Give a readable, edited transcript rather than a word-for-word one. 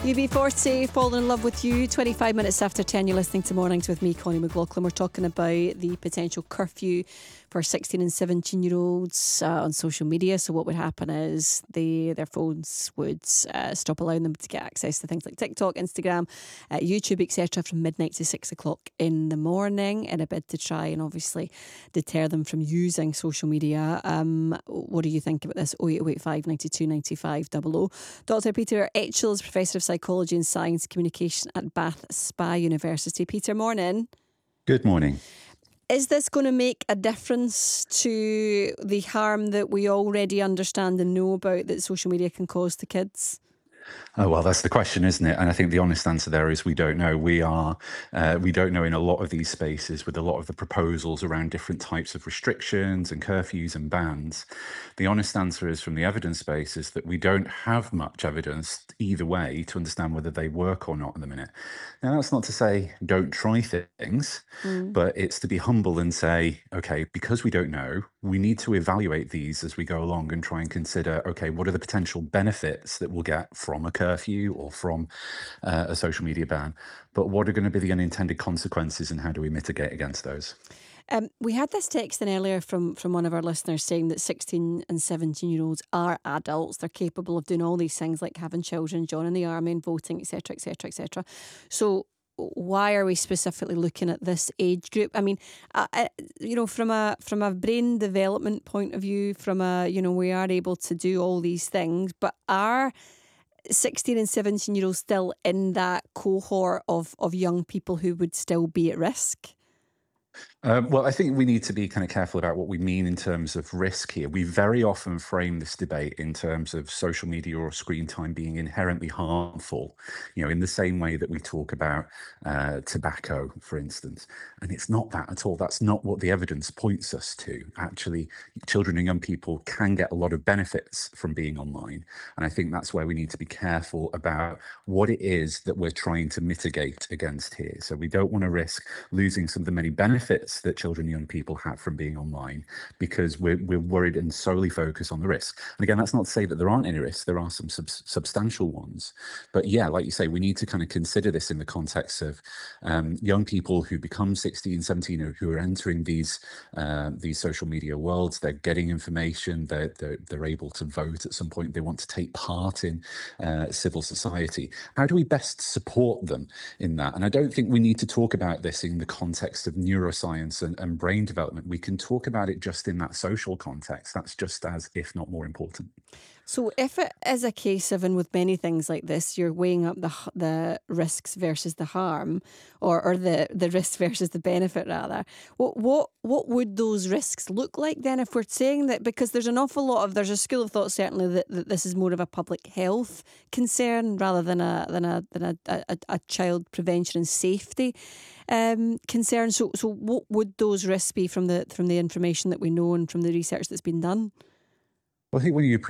UB40, Falling in Love with You. 25 minutes after 10, you're listening to Mornings with me, Connie McLaughlin. We're talking about the potential curfew for 16 and 17-year-olds on social media. So what would happen is their phones would stop allowing them to get access to things like TikTok, Instagram, YouTube, etc. from midnight to 6 o'clock in the morning in a bid to try and obviously deter them from using social media. What do you think about this? 08085 92 95 00. Dr. Peter Etchell is Professor of Psychology and Science Communication at Bath Spa University. Peter, morning. Good morning. Is this going to make a difference to the harm that we already understand and know about that social media can cause to kids? Oh, well, that's the question, isn't it? And I think the honest answer there is we don't know. We don't know in a lot of these spaces with a lot of the proposals around different types of restrictions and curfews and bans. The honest answer is from the evidence base is that we don't have much evidence either way to understand whether they work or not at the minute. Now, that's not to say don't try things, but it's to be humble and say, okay, because we don't know, we need to evaluate these as we go along and try and consider, okay, what are the potential benefits that we'll get from a curfew or from a social media ban, but what are going to be the unintended consequences and how do we mitigate against those? We had this text in earlier from one of our listeners saying that 16 and 17-year-olds are adults. They're capable of doing all these things like having children, joining the army and voting, etc., etc., etc. So why are we specifically looking at this age group? I mean, from a brain development point of view, we are able to do all these things, but are 16 and 17-year-olds still in that cohort of young people who would still be at risk? Well, I think we need to be kind of careful about what we mean in terms of risk here. We very often frame this debate in terms of social media or screen time being inherently harmful, in the same way that we talk about tobacco, for instance. And it's not that at all. That's not what the evidence points us to. Actually, children and young people can get a lot of benefits from being online. And I think that's where we need to be careful about what it is that we're trying to mitigate against here. So we don't want to risk losing some of the many benefits that children and young people have from being online because we're worried and solely focus on the risk. And again, that's not to say that there aren't any risks. There are some substantial ones. But yeah, like you say, we need to kind of consider this in the context of young people who become 16, 17, or who are entering these social media worlds. They're getting information. They're able to vote at some point. They want to take part in civil society. How do we best support them in that? And I don't think we need to talk about this in the context of neuroscience and brain development. We can talk about it just in that social context. That's just as, if not more important. So if it is a case of, and with many things like this, you're weighing up the risks versus the harm, or the risk versus the benefit rather, what would those risks look like then if we're saying that? Because there's a school of thought certainly that this is more of a public health concern rather than a child prevention and safety concern. So what would those risks be from the information that we know and from the research that's been done? Well, I think when you